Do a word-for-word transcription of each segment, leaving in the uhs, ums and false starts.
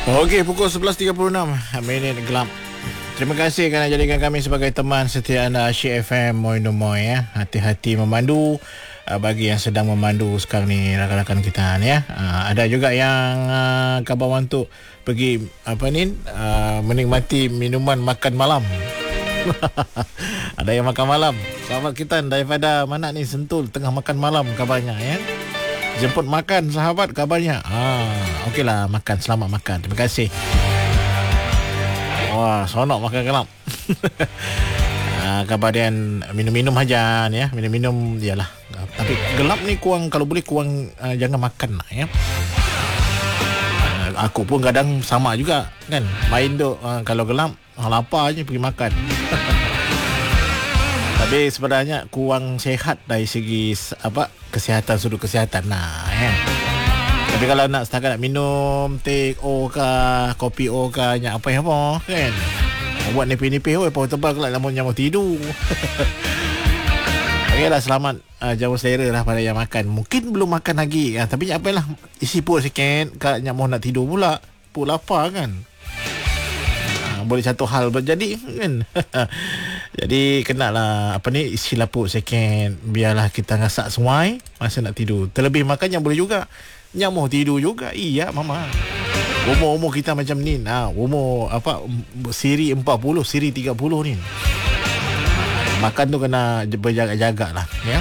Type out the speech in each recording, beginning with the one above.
Okey, pukul sebelas tiga puluh enam minit gelap. Terima kasih kerana jadikan kami sebagai teman setia anda Asyik F M Moin Moin ya. Hati-hati memandu uh, bagi yang sedang memandu sekarang ni rakan-rakan kita ni ya. Uh, ada juga yang uh, kabar untuk pergi apa ni uh, menikmati minuman makan malam. Ada yang makan malam. Sahabat kita daripada mana ni, Sentul, tengah makan malam kabarnya ya. Jemput makan sahabat kabarnya. Ah, okeylah, makan, selamat makan. Terima kasih. Wah, sonok makan gelap. ah, kabar dia minum-minum aja ya, minum-minum iyalah. Tapi gelap ni kurang, kalau boleh kurang uh, jangan makan lah ya. Uh, aku pun kadang sama juga kan. Main tu uh, kalau gelap lapar je pergi makan. Tapi sebenarnya kurang sihat dari segi apa kesihatan, sudut kesihatan nah ya. Tapi kalau nak setakat nak minum teh O ke kopi O ke nyak apa yang apa kan. Buat nipih-nipih oi pau tebal kelak lamun nyamuk tidur. Okeylah, selamat uh, jamu selera lah pada yang makan. Mungkin belum makan lagi ya, tapi nyak apalah isi perut sikit kalau nyamuk nak tidur pula. Perut lapar kan. Uh, boleh satu hal berjadi kan. Jadi kenalah apa ni, isi lapuk sikit, biarlah kita ngasak semuai masa nak tidur. Terlebih makan yang boleh juga nyamuk tidur juga. Iya mama. Umur-umur kita macam ni. Nah, umur apa siri empat puluh, siri tiga puluh ni. Makan tu kena berjaga-jaga lah ya.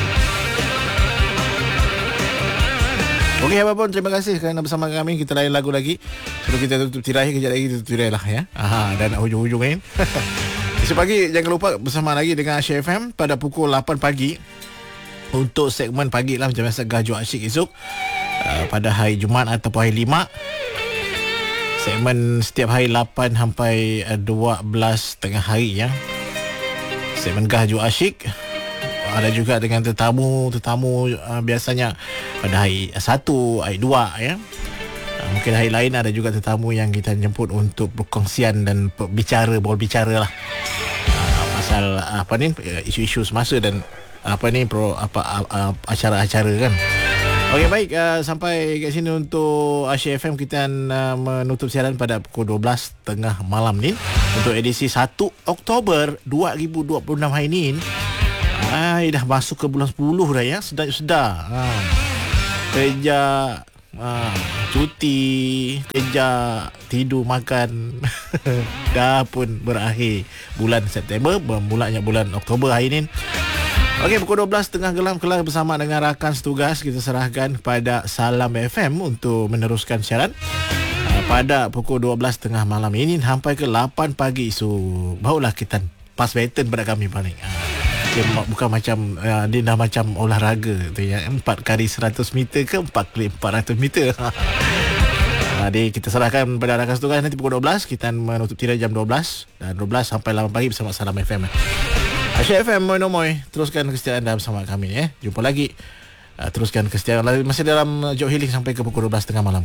Okey, apapun, terima kasih kerana bersama kami. Kita lain lagu lagi. Sebelum kita tutup tirai, kejap lagi tutup tirai lah ya. Aha, dan nak hujung-hujung kan. Esok pagi jangan lupa bersama lagi dengan Asyik F M pada pukul lapan pagi untuk segmen pagi lah macam biasa, Gajo Asyik esok uh, pada hari Jumaat ataupun hari lima. Segmen setiap hari lapan sampai uh, dua belas tengah hari ya. Segmen Gajo Asyik ada juga dengan tetamu tetamu uh, biasanya pada hari satu, hari dua ya. Uh, mungkin hari lain ada juga tetamu yang kita jemput untuk perkongsian dan bicara, berbicara lah. Pasal apa ni, isu-isu semasa dan apa ni pro apa uh, acara-acara kan. Okey, baik, uh, sampai kat sini untuk Asyik F M. Kita uh, menutup siaran pada pukul dua belas tengah malam ni untuk edisi satu Oktober dua ribu dua puluh enam hari ni. Ai dah masuk ke bulan sepuluh dah ya, sedar-sedar. Ha. Kerja, ha, cuti, kerja, tidur, makan. Dah pun berakhir bulan September, bermulanya bulan Oktober hari ini. Okey, pukul dua belas tengah gelam kelar bersama dengan rakan setugas. Kita serahkan pada Salam F M untuk meneruskan siaran pada pukul dua belas tengah malam ini sampai ke lapan pagi. So, barulah kita pass baton pada kami paling. Dia bukan macam uh, dia dah macam olahraga tu ya, empat kali seratus meter ke empat kali empat ratus meter. Jadi kita serahkan pada rakan setugas nanti pukul dua belas. Kita menutup tirai jam dua belas dan dua belas sampai lapan pagi bersama Salam F M. Asyik F M Moin Moin, teruskan kesetiaan anda bersama kami ya. Jumpa lagi. Uh, teruskan kesetiaan masih dalam Job Healing sampai ke pukul dua belas tengah malam.